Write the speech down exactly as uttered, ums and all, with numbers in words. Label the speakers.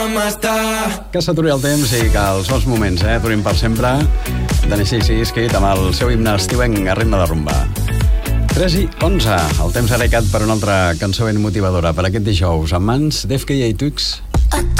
Speaker 1: cama està.
Speaker 2: Que s'aturi el temps i que els bons moments, eh, durin per sempre. Denis Iskit amb el seu himne estiuenc a ritme de rumba. tres i onze. El temps ha recat per una altra cançó ben motivadora per aquest dijous. En mans d'F K A Twigs.